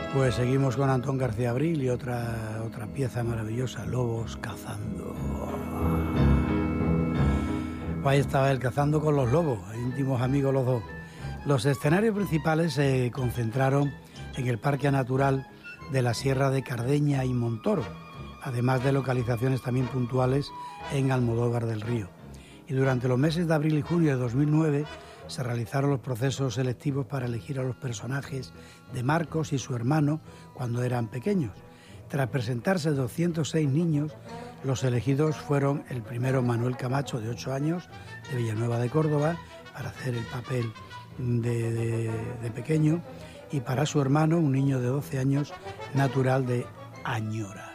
Pues seguimos con Antón García Abril y otra pieza maravillosa, Lobos cazando. Ahí estaba él cazando con los lobos, íntimos amigos los dos. Los escenarios principales se concentraron en el Parque Natural de la Sierra de Cardeña y Montoro, además de localizaciones también puntuales en Almodóvar del Río. Y durante los meses de abril y junio de 2009 se realizaron los procesos selectivos para elegir a los personajes de Marcos y su hermano cuando eran pequeños. Tras presentarse 206 niños, los elegidos fueron el primero Manuel Camacho, de 8 años, de Villanueva de Córdoba, para hacer el papel de pequeño, y para su hermano, un niño de 12 años, natural de Añora.